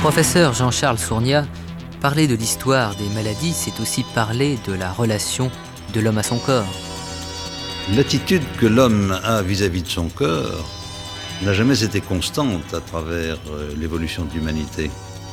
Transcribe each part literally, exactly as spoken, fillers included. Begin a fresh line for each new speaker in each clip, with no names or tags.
Professeur Jean-Charles Sourniat, parler de l'histoire des maladies, c'est aussi parler de la relation de l'homme à son corps.
L'attitude que l'homme a vis-à-vis de son corps n'a jamais été constante à travers l'évolution de l'humanité.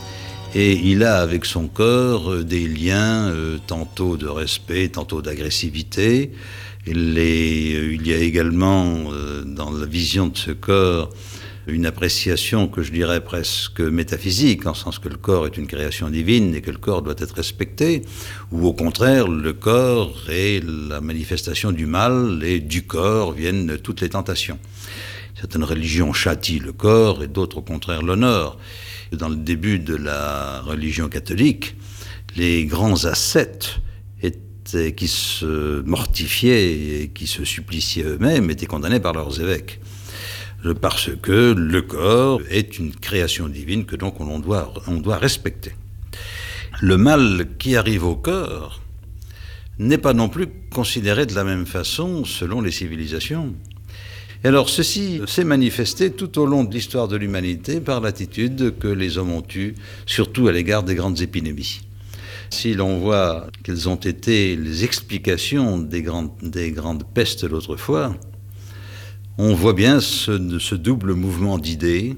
Et il a avec son corps des liens euh, tantôt de respect, tantôt d'agressivité. Il, est, il y a également euh, dans la vision de ce corps une appréciation que je dirais presque métaphysique, en sens que le corps est une création divine et que le corps doit être respecté, ou au contraire, le corps est la manifestation du mal et du corps viennent toutes les tentations. Certaines religions châtient le corps et d'autres au contraire l'honorent. Dans le début de la religion catholique, les grands ascètes étaient, qui se mortifiaient et qui se suppliciaient eux-mêmes étaient condamnés par leurs évêques. Parce que le corps est une création divine que donc on doit, on doit respecter. Le mal qui arrive au corps n'est pas non plus considéré de la même façon selon les civilisations. Et alors ceci s'est manifesté tout au long de l'histoire de l'humanité par l'attitude que les hommes ont eue, surtout à l'égard des grandes épidémies. Si l'on voit quelles ont été les explications des grandes, des grandes pestes d'autrefois, on voit bien ce, ce double mouvement d'idées,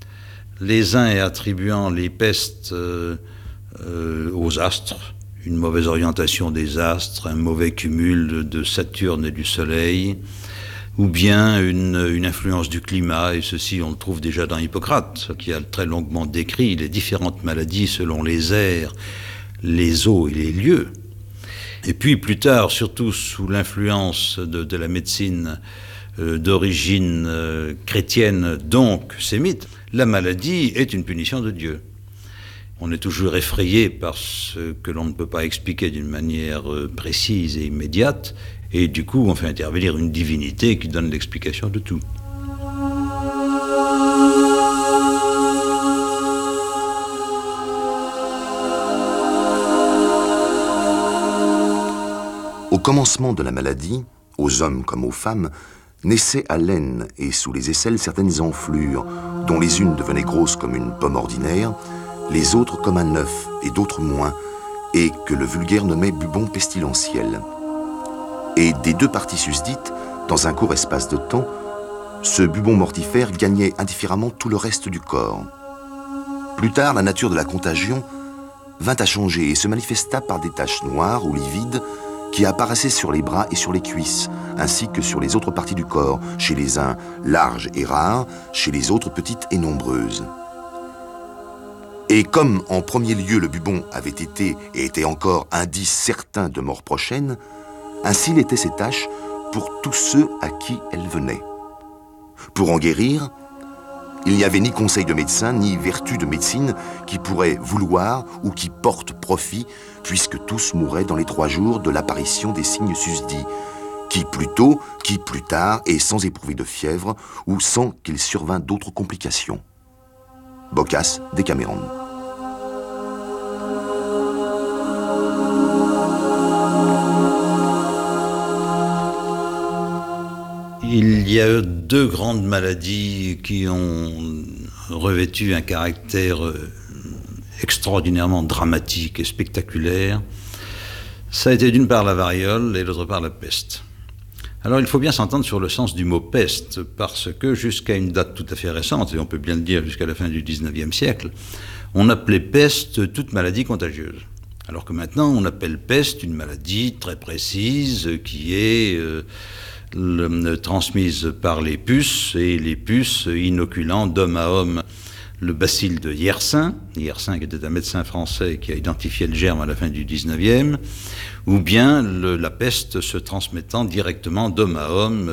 les uns attribuant les pestes euh, euh, aux astres, une mauvaise orientation des astres, un mauvais cumul de Saturne et du Soleil, ou bien une, une influence du climat, et ceci on le trouve déjà dans Hippocrate, qui a très longuement décrit les différentes maladies selon les airs, les eaux et les lieux. Et puis plus tard, surtout sous l'influence de, de la médecine d'origine euh, chrétienne, donc sémite, la maladie est une punition de Dieu. On est toujours effrayé par ce que l'on ne peut pas expliquer d'une manière euh, précise et immédiate, et du coup on fait intervenir une divinité qui donne l'explication de tout.
Au commencement de la maladie, aux hommes comme aux femmes, naissaient à l'aine et sous les aisselles certaines enflures, dont les unes devenaient grosses comme une pomme ordinaire, les autres comme un œuf et d'autres moins, et que le vulgaire nommait bubon pestilentiel. Et des deux parties susdites, dans un court espace de temps, ce bubon mortifère gagnait indifféremment tout le reste du corps. Plus tard, la nature de la contagion vint à changer et se manifesta par des taches noires ou livides qui apparaissaient sur les bras et sur les cuisses, ainsi que sur les autres parties du corps, chez les uns larges et rares, chez les autres petites et nombreuses. Et comme en premier lieu le bubon avait été et était encore indice certain de mort prochaine, ainsi l'étaient ces taches pour tous ceux à qui elles venaient. Pour en guérir, il n'y avait ni conseil de médecin, ni vertu de médecine qui pourrait vouloir ou qui porte profit, puisque tous mouraient dans les trois jours de l'apparition des signes susdits, qui plus tôt, qui plus tard, et sans éprouver de fièvre, ou sans qu'il survînt d'autres complications. Boccace, Décaméron.
Il y a deux grandes maladies qui ont revêtu un caractère extraordinairement dramatique et spectaculaire. Ça a été d'une part la variole et d'autre part la peste. Alors il faut bien s'entendre sur le sens du mot peste, parce que jusqu'à une date tout à fait récente, et on peut bien le dire jusqu'à la fin du dix-neuvième siècle, on appelait peste toute maladie contagieuse. Alors que maintenant on appelle peste une maladie très précise qui est euh, le, transmise par les puces, et les puces inoculant d'homme à homme le bacille de Yersin, Yersin qui était un médecin français qui a identifié le germe à la fin du dix-neuvième, ou bien le, la peste se transmettant directement d'homme à homme